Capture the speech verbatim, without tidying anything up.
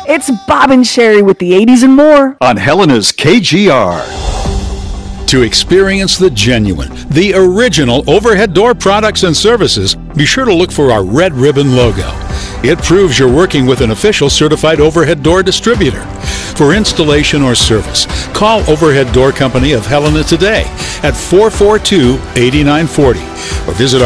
It's Bob and Sherry with the eighties and more on Helena's K G R. To experience the genuine, the original overhead door products and services, be sure to look for our red ribbon logo. It proves you're working with an official certified overhead door distributor. For installation or service, call Overhead Door Company of Helena today at four four two, eight nine four zero or visit